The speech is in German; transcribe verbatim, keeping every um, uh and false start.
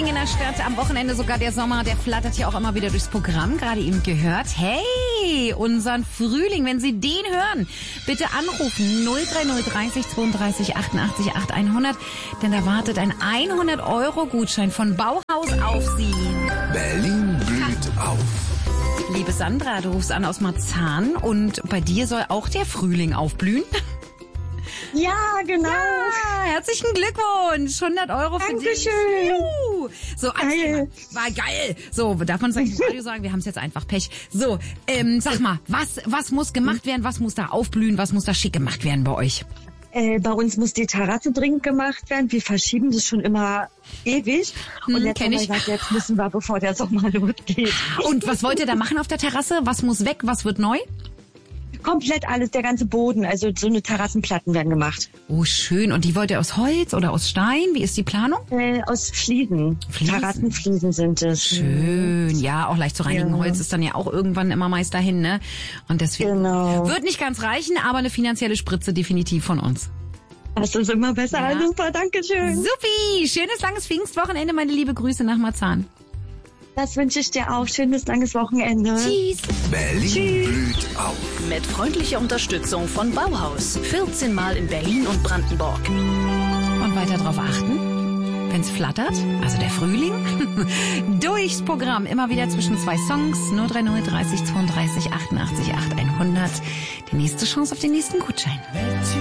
in der Stadt. Am Wochenende sogar der Sommer, der flattert hier auch immer wieder durchs Programm. Gerade eben gehört. Hey, unseren Frühling, wenn Sie den hören, bitte anrufen null drei null dreißig zweiunddreißig achtundachtzig acht hundert. Denn da wartet ein hundert Euro Gutschein von Bauhaus auf Sie. Berlin blüht auf. Liebe Sandra, du rufst an aus Marzahn und bei dir soll auch der Frühling aufblühen. Ja, genau. Ja, herzlichen Glückwunsch. hundert Euro für dich. Dankeschön. So, geil. War geil. So, darf man es eigentlich im Radio sagen? Wir haben es jetzt einfach Pech. So, ähm, sag mal, was, was muss gemacht werden? Was muss da aufblühen? Was muss da schick gemacht werden bei euch? Äh, bei uns muss die Terrasse dringend gemacht werden. Wir verschieben das schon immer ewig. Hm, und jetzt kenn haben wir ich. gesagt, jetzt müssen wir, bevor der Sommer losgeht. Und was wollt ihr da machen auf der Terrasse? Was muss weg? Was wird neu? Komplett alles, der ganze Boden. Also so eine Terrassenplatten werden gemacht. Oh, schön. Und die wollt ihr aus Holz oder aus Stein? Wie ist die Planung? Äh, aus Fliesen. Fliesen. Terrassenfliesen sind es. Schön. Ja, auch leicht zu reinigen. Ja. Holz ist dann ja auch irgendwann immer meist dahin, ne? Und deswegen Genau. wird nicht ganz reichen, aber eine finanzielle Spritze definitiv von uns. Das ist immer besser. Ja. Super, danke schön. Supi. Schönes langes Pfingstwochenende, meine liebe Grüße nach Marzahn. Das wünsche ich dir auch. Schönes langes Wochenende. Tschüss. Berlin blüht auf. Mit freundlicher Unterstützung von Bauhaus. vierzehn Mal in Berlin und Brandenburg. Und weiter darauf achten, wenn es flattert, also der Frühling, durchs Programm immer wieder zwischen zwei Songs, null drei null dreißig zweiunddreißig achtundachtzig acht hundert. Die nächste Chance auf den nächsten Gutschein.